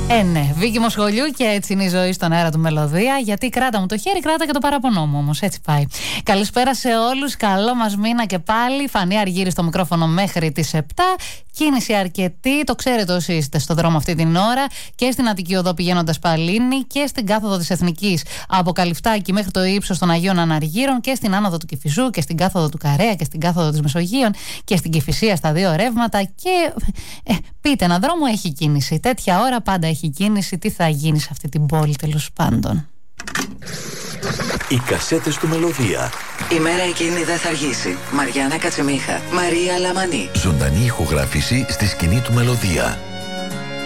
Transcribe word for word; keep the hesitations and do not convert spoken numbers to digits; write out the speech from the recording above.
Ε, ναι, Βίκη Μοσχολιού και έτσι είναι η ζωή στον αέρα του Μελωδία. Γιατί κράτα μου το χέρι, κράτα και το παραπονό μου όμως. Έτσι πάει. Καλησπέρα σε όλους. Καλό μας μήνα και πάλι. Φανή Αργύρη στο μικρόφωνο μέχρι τις επτά. Κίνηση αρκετή. Το ξέρετε όσοι είστε στον δρόμο αυτή την ώρα. Και στην Αττική Οδό πηγαίνοντας Παλίνη και στην κάθοδο της Εθνικής από Καλυφτάκη μέχρι το ύψος των Αγίων Αναργύρων και στην άνοδο του Κηφισού και στην κάθοδο του Καρέα και στην κάθοδο της Μεσογείων και στην Κηφισία στα δύο ρεύματα. Και ε, πείτε, ένα δρόμο έχει κίνηση. Τέτοια ώρα πάντα έχει κίνηση. Τι θα γίνει σε αυτή την πόλη, τέλος πάντων. Οι κασέτες του Μελωδία. Η μέρα εκείνη δεν θα αργήσει. Μαριάννα Κατσιμίχα, Μαρία Λαμανή. Ζωντανή ηχογράφηση στη σκηνή του Μελωδία.